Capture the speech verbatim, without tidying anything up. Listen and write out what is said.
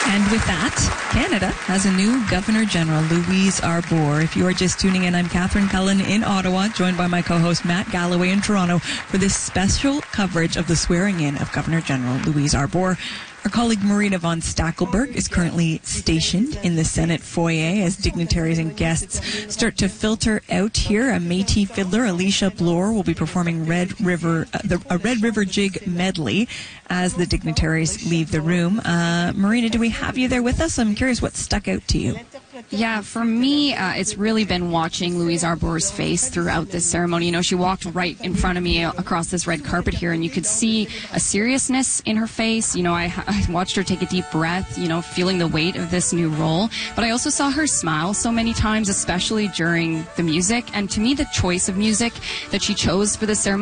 And with that, Canada has a new Governor General, Louise Arbour. If you are just tuning in, I'm Catherine Cullen in Ottawa, joined by my co-host Matt Galloway in Toronto for this special coverage of the swearing-in of Governor General Louise Arbour. Our colleague Marina von Stackelberg is currently stationed in the Senate foyer as dignitaries and guests start to filter out here. A Métis fiddler, Alicia Bloor, will be performing Red River, uh, the, a Red River Jig medley as the dignitaries leave the room. Uh, Marina, do we have you there with us? I'm curious what stuck out to you. Yeah, for me, uh, it's really been watching Louise Arbour's face throughout this ceremony. You know, she walked right in front of me across this red carpet here, and you could see a seriousness in her face. You know, I, I watched her take a deep breath, you know, feeling the weight of this new role. But I also saw her smile so many times, especially during the music. And to me, the choice of music that she chose for this ceremony